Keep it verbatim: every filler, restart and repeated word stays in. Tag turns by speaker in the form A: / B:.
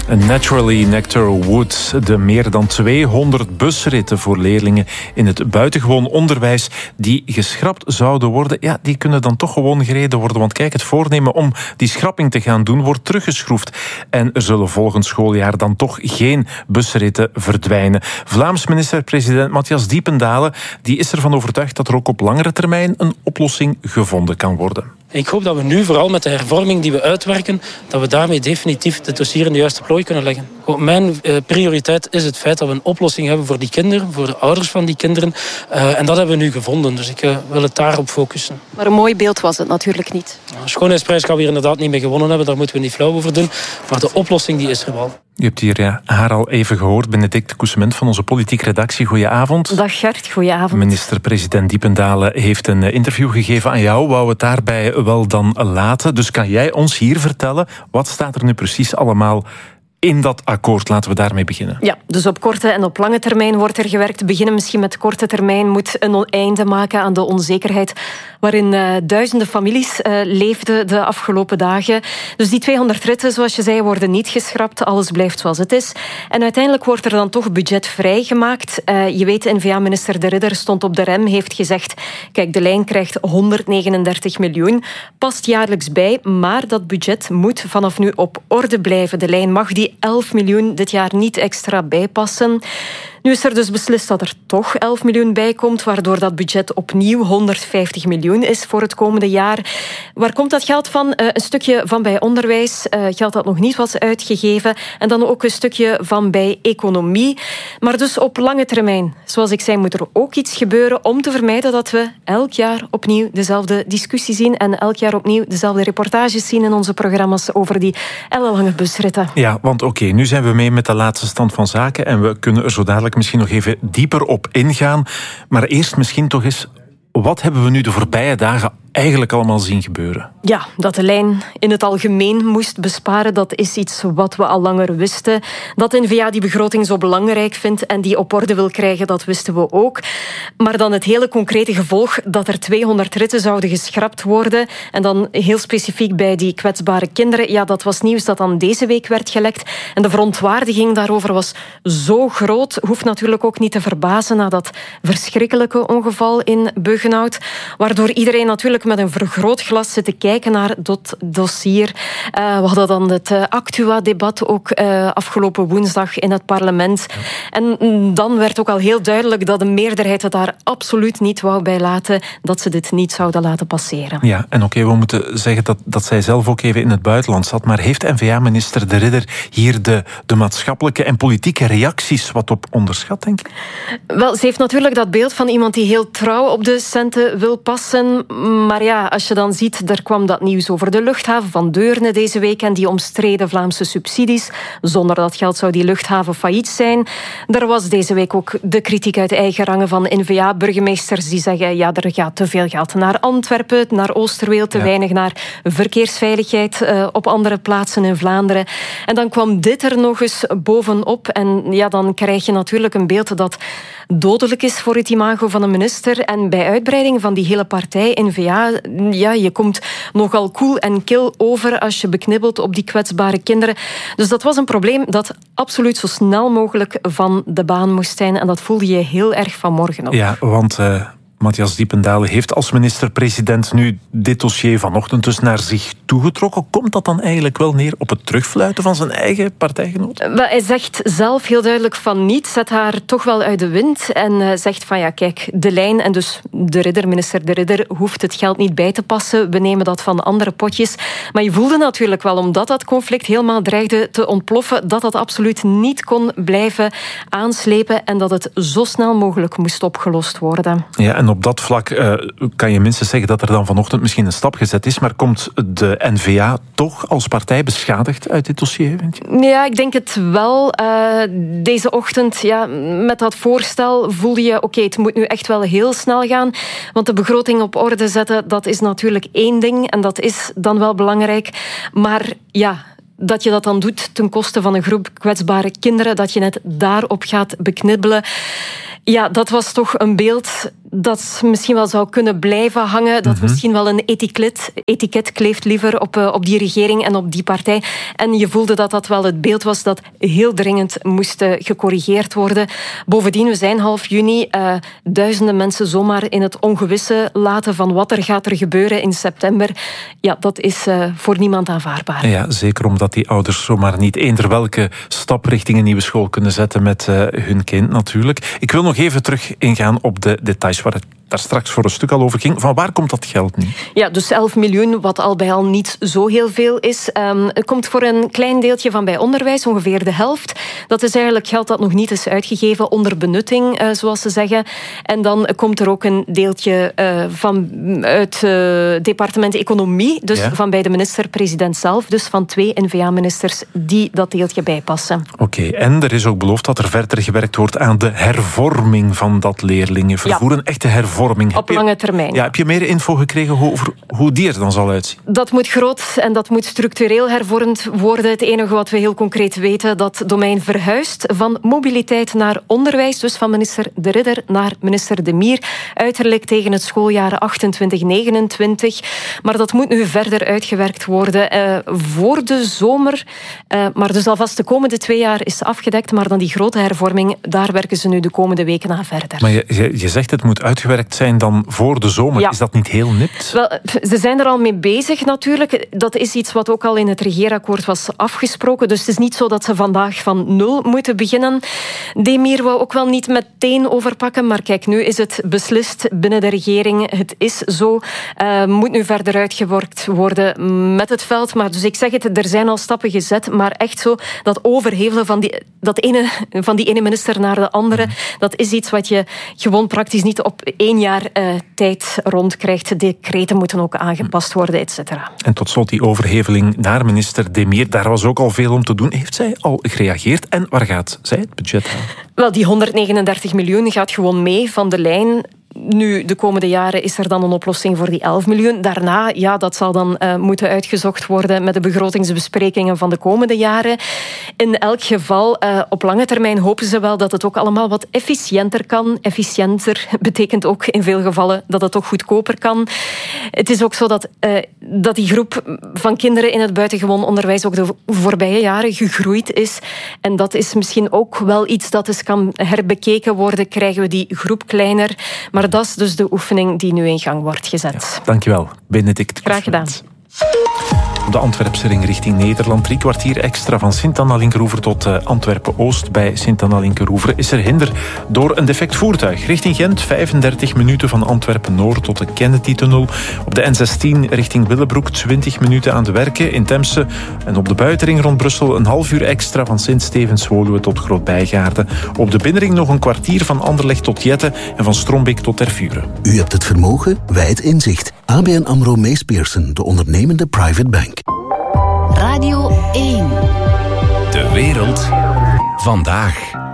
A: Naturally Nectar Woods. De meer dan tweehonderd busritten voor leerlingen in het buitengewoon onderwijs die geschrapt zouden worden, ja, die kunnen dan toch gewoon gereden worden. Want kijk, het voornemen om die schrapping te gaan doen wordt teruggeschroefd. En er zullen volgend schooljaar dan toch geen busritten verdwijnen. Vlaams minister-president Matthias Diependalen die is ervan overtuigd dat er ook op langere termijn een oplossing gevonden kan worden.
B: Ik hoop dat we nu, vooral met de hervorming die we uitwerken, dat we daarmee definitief de dossier in de juiste plooi kunnen leggen. Mijn prioriteit is het feit dat we een oplossing hebben voor die kinderen, voor de ouders van die kinderen. Uh, en dat hebben we nu gevonden, dus ik uh, wil het daarop focussen.
C: Maar een mooi beeld was het natuurlijk niet.
B: De schoonheidsprijs gaan we hier inderdaad niet mee gewonnen hebben, daar moeten we niet flauw over doen. Maar de oplossing die is er wel.
A: Je hebt hier ja, haar al even gehoord, Benedicte Coussement van onze politieke redactie. Goedenavond.
C: Dag Gert, goedenavond.
A: Minister-president Diependalen heeft een interview gegeven aan jou. Wou het daarbij wel dan laten. Dus kan jij ons hier vertellen, wat staat er nu precies allemaal in dat akkoord? Laten we daarmee beginnen.
C: Ja, dus op korte en op lange termijn wordt er gewerkt. Beginnen misschien met korte termijn moet een einde maken aan de onzekerheid waarin uh, duizenden families uh, leefden de afgelopen dagen. Dus die tweehonderd ritten, zoals je zei, worden niet geschrapt. Alles blijft zoals het is. En uiteindelijk wordt er dan toch budget vrijgemaakt. Uh, je weet, N V A-minister De Ridder stond op de rem, heeft gezegd, kijk, de lijn krijgt honderdnegenendertig miljoen, past jaarlijks bij, maar dat budget moet vanaf nu op orde blijven. De lijn mag die elf miljoen dit jaar niet extra bijpassen. Nu is er dus beslist dat er toch elf miljoen bij komt, waardoor dat budget opnieuw honderdvijftig miljoen is voor het komende jaar. Waar komt dat geld van? Uh, een stukje van bij onderwijs, uh, geld dat nog niet was uitgegeven, en dan ook een stukje van bij economie. Maar dus op lange termijn, zoals ik zei, moet er ook iets gebeuren om te vermijden dat we elk jaar opnieuw dezelfde discussie zien en elk jaar opnieuw dezelfde reportages zien in onze programma's over die ellenlange busritten.
A: Ja, want oké, okay, nu zijn we mee met de laatste stand van zaken en we kunnen er zo dadelijk misschien nog even dieper op ingaan. Maar eerst misschien toch eens, wat hebben we nu de voorbije dagen eigenlijk allemaal zien gebeuren?
C: Ja, dat de lijn in het algemeen moest besparen, dat is iets wat we al langer wisten. Dat N V A die begroting zo belangrijk vindt en die op orde wil krijgen, dat wisten we ook. Maar dan het hele concrete gevolg dat er tweehonderd ritten zouden geschrapt worden. En dan heel specifiek bij die kwetsbare kinderen. Ja, dat was nieuws dat dan deze week werd gelekt. En de verontwaardiging daarover was zo groot. Hoeft natuurlijk ook niet te verbazen na dat verschrikkelijke ongeval in Buggenhout. Waardoor iedereen natuurlijk met een vergrootglas zitten kijken naar dat dossier. Uh, we hadden dan het uh, Actua-debat ook uh, afgelopen woensdag in het parlement. Ja. En mm, dan werd ook al heel duidelijk dat de meerderheid het daar absoluut niet wou bij laten, dat ze dit niet zouden laten passeren.
A: Ja, en oké, okay, we moeten zeggen dat, dat zij zelf ook even in het buitenland zat, maar heeft N V A-minister De Ridder hier de, de maatschappelijke en politieke reacties wat op onderschat, denk ik?
C: Wel, ze heeft natuurlijk dat beeld van iemand die heel trouw op de centen wil passen, maar ja, als je dan ziet, er kwam dat nieuws over de luchthaven van Deurne deze week en die omstreden Vlaamse subsidies. Zonder dat geld zou die luchthaven failliet zijn. Er was deze week ook de kritiek uit eigen rangen van N V A-burgemeesters die zeggen, ja, er gaat te veel geld naar Antwerpen, naar Oosterweel, te ja. weinig naar verkeersveiligheid uh, op andere plaatsen in Vlaanderen. En dan kwam dit er nog eens bovenop en ja, dan krijg je natuurlijk een beeld dat dodelijk is voor het imago van een minister. En bij uitbreiding van die hele partij, N V A, ja, je komt nogal koel en kil over als je beknibbelt op die kwetsbare kinderen. Dus dat was een probleem dat absoluut zo snel mogelijk van de baan moest zijn. En dat voelde je heel erg vanmorgen op.
A: Ja, want Uh... Matthias Diependalen heeft als minister-president nu dit dossier vanochtend dus naar zich toegetrokken. Komt dat dan eigenlijk wel neer op het terugfluiten van zijn eigen partijgenoot?
C: Hij zegt zelf heel duidelijk van niet, zet haar toch wel uit de wind en zegt van ja, kijk, de lijn en dus de Ridder, minister De Ridder, hoeft het geld niet bij te passen. We nemen dat van andere potjes. Maar je voelde natuurlijk wel, omdat dat conflict helemaal dreigde te ontploffen, dat dat absoluut niet kon blijven aanslepen en dat het zo snel mogelijk moest opgelost worden.
A: Ja, en op dat vlak uh, kan je minstens zeggen dat er dan vanochtend misschien een stap gezet is, maar komt de N V A toch als partij beschadigd uit dit dossier, vind je?
C: Ja, ik denk het wel. Uh, deze ochtend, ja, met dat voorstel voelde je, oké, okay, het moet nu echt wel heel snel gaan, want de begroting op orde zetten, dat is natuurlijk één ding en dat is dan wel belangrijk, maar ja, dat je dat dan doet ten koste van een groep kwetsbare kinderen, dat je net daarop gaat beknibbelen. Ja, dat was toch een beeld dat misschien wel zou kunnen blijven hangen. Dat mm-hmm. misschien wel een etiket, etiket kleeft liever op, uh, op die regering en op die partij. En je voelde dat dat wel het beeld was dat heel dringend moest uh, gecorrigeerd worden. Bovendien, we zijn half juni. Uh, duizenden mensen zomaar in het ongewisse laten van wat er gaat er gebeuren in september. Ja, dat is uh, voor niemand aanvaardbaar.
A: Ja, zeker omdat die ouders zomaar niet eender welke stap richting een nieuwe school kunnen zetten met uh, hun kind natuurlijk. Ik wil nog even terug ingaan op de details waar het daar straks voor een stuk al over ging. Van waar komt dat geld nu?
C: Ja, dus elf miljoen, wat al bij al niet zo heel veel is. Um, het komt voor een klein deeltje van bij onderwijs, ongeveer de helft. Dat is eigenlijk geld dat nog niet is uitgegeven onder benutting, uh, zoals ze zeggen. En dan komt er ook een deeltje uh, van uit het uh, departement Economie, dus ja. van bij de minister-president zelf, dus van twee N V A-ministers die dat deeltje bijpassen.
A: Oké, okay, en er is ook beloofd dat er verder gewerkt wordt aan de hervorming van dat leerlingenvervoer. Ja. Een echte hervorming.
C: Op je, lange termijn.
A: Ja, heb je meer info gekregen over hoe die er dan zal uitzien?
C: Dat moet groot en dat moet structureel hervormd worden. Het enige wat we heel concreet weten, dat domein verhuist van mobiliteit naar onderwijs, dus van minister De Ridder naar minister De Mier, uiterlijk tegen het schooljaar achtentwintig negenentwintig. Maar dat moet nu verder uitgewerkt worden uh, voor de zomer. Uh, maar dus alvast de komende twee jaar is afgedekt, maar dan die grote hervorming, daar werken ze nu de komende weken aan verder.
A: Maar je, je, je zegt het moet uitgewerkt zijn dan voor de zomer. Ja. Is dat niet heel nipt?
C: Wel, ze zijn er al mee bezig natuurlijk. Dat is iets wat ook al in het regeerakkoord was afgesproken. Dus het is niet zo dat ze vandaag van nul moeten beginnen. De Mier wou ook wel niet meteen overpakken, maar kijk, nu is het beslist binnen de regering. Het is zo. Uh, moet nu verder uitgewerkt worden met het veld. Maar dus ik zeg het, er zijn al stappen gezet, maar echt zo dat overhevelen van die, dat ene, van die ene minister naar de andere, dat is iets wat je gewoon praktisch niet op één jaar uh, tijd rondkrijgt. Decreten moeten ook aangepast worden, et cetera.
A: En tot slot die overheveling naar minister De Mier. Daar was ook al veel om te doen. Heeft zij al gereageerd? En waar gaat zij het budget halen?
C: Wel, die honderdnegenendertig miljoen gaat gewoon mee van de lijn. Nu, de komende jaren is er dan een oplossing voor die elf miljoen. Daarna, ja, dat zal dan uh, moeten uitgezocht worden met de begrotingsbesprekingen van de komende jaren. In elk geval, uh, op lange termijn hopen ze wel dat het ook allemaal wat efficiënter kan. Efficiënter betekent ook in veel gevallen dat het ook goedkoper kan. Het is ook zo dat, uh, dat die groep van kinderen in het buitengewoon onderwijs ook de voorbije jaren gegroeid is. En dat is misschien ook wel iets dat eens kan herbekeken worden. Krijgen we die groep kleiner? Maar Maar dat is dus de oefening die nu in gang wordt gezet.
A: Ja, dankjewel, Benedict.
C: Graag gedaan.
A: Op de Antwerpse ring richting Nederland. Drie kwartier extra van Sint-Anna-Linkeroever tot uh, Antwerpen-Oost. Bij Sint-Anna-Linkeroever is er hinder door een defect voertuig. Richting Gent vijfendertig minuten van Antwerpen-Noord tot de Kennedy-tunnel. Op de N zestien richting Willebroek twintig minuten aan de werken in Temse. En op de buitenring rond Brussel een half uur extra van Sint-Stevens-Woluwe tot Groot-Bijgaarde. Op de binnenring nog een kwartier van Anderlecht tot Jette en van Strombeek tot Tervuren.
D: U hebt het vermogen, wij het inzicht. A B N AMRO Mees Pierson, de ondernemende private bank.
E: Radio één. De wereld vandaag.